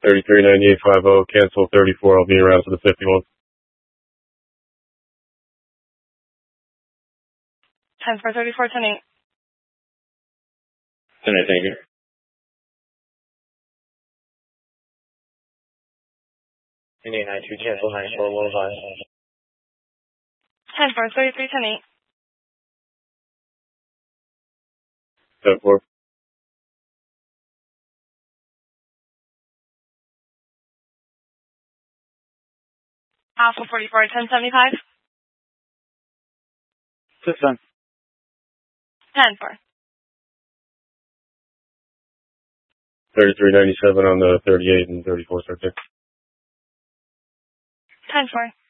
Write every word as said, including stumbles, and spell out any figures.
thirty-three ninety-eight fifty, cancel thirty-four, I'll be around for the fifty-one. ten for thirty-four, ten eight. ten eight, thank you. ten eight nine two, cancel nine four, low five. ten for thirty-three, ten eight. ten four. Alpha forty-four, ten seventy-five. System. ten four. thirty-three ninety-seven on the thirty-eight and thirty-four, thirty-six. ten four.